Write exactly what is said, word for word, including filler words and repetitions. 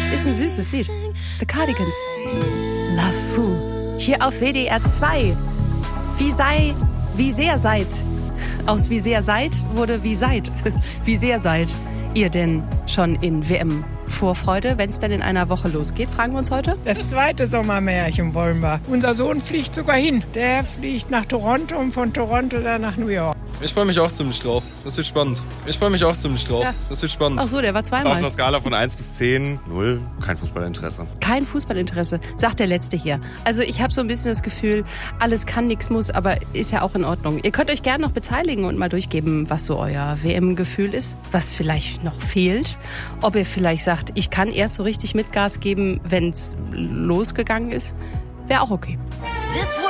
Ist ein süßes Lied. The Cardigans. Love Fool. Hier auf W D R zwei. Wie sei, wie sehr seid. Aus wie sehr seid wurde wie seid. Wie sehr seid ihr denn schon in W M-Vorfreude, wenn es denn in einer Woche losgeht, fragen wir uns heute? Das zweite Sommermärchen wollen wir. Unser Sohn fliegt sogar hin. Der fliegt nach Toronto und von Toronto dann nach New York. Ich freue mich auch ziemlich drauf. Das wird spannend. Ich freue mich auch ziemlich drauf. Ja. Das wird spannend. Ach so, der war Auf zweimal. einer Skala von eins bis zehn, null, kein Fußballinteresse. Kein Fußballinteresse, sagt der Letzte hier. Also ich habe so ein bisschen das Gefühl, alles kann, nichts muss, aber ist ja auch in Ordnung. Ihr könnt euch gerne noch beteiligen und mal durchgeben, was so euer W M-Gefühl ist, was vielleicht noch fehlt. Ob ihr vielleicht sagt, ich kann erst so richtig mit Gas geben, wenn es losgegangen ist, wäre auch okay.